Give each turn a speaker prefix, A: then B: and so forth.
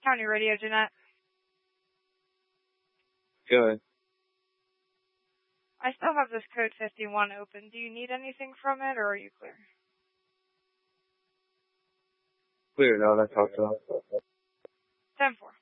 A: County Radio, Jeanette.
B: Good.
A: I still have this code 51 open. Do you need anything from it, or are you clear?
B: Clear, no, that's all.
A: 10-4.